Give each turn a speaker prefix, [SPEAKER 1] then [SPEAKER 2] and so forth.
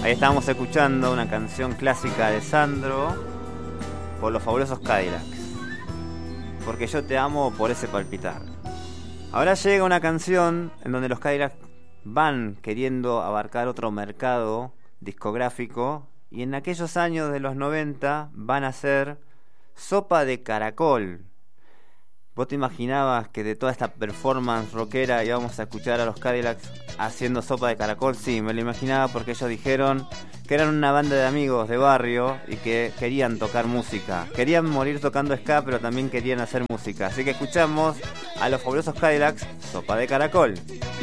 [SPEAKER 1] Ahí estábamos escuchando una canción clásica de Sandro por los Fabulosos Cadillacs. Porque yo te amo por ese palpitar. Ahora llega una canción en donde los Cadillacs van queriendo abarcar otro mercado discográfico y en aquellos años de los 90 van a hacer Sopa de Caracol. ¿Vos te imaginabas que de toda esta performance rockera íbamos a escuchar a los Cadillacs haciendo Sopa de Caracol? Sí, me lo imaginaba porque ellos dijeron que eran una banda de amigos de barrio y que querían tocar música. Querían morir tocando ska, pero también querían hacer música. Así que escuchamos a los Fabulosos Cadillacs, Sopa de Caracol.